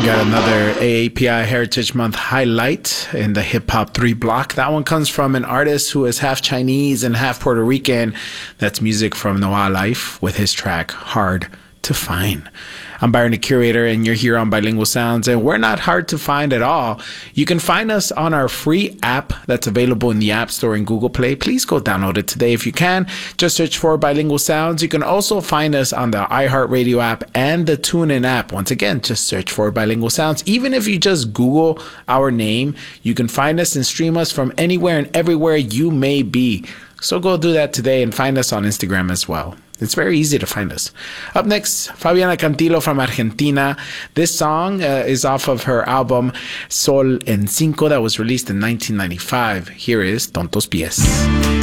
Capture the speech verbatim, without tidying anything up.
got another A A P I Heritage Month highlight in the Hip Hop three block. That one comes from an artist who is half Chinese and half Puerto Rican. That's music from Noah Life with his track Hard to Find. I'm Byron, the curator, and you're here on Bilingual Sounds, and we're not hard to find at all. You can find us on our free app that's available in the App Store and Google Play. Please go download it today if you can. Just search for Bilingual Sounds. You can also find us on the iHeartRadio app and the TuneIn app. Once again, just search for Bilingual Sounds. Even if you just Google our name, you can find us and stream us from anywhere and everywhere you may be. So go do that today and find us on Instagram as well. It's very easy to find us. Up next, Fabiana Cantilo from Argentina. This song uh, is off of her album Sol en Cinco that was released in nineteen ninety-five. Here is Tontos Pies.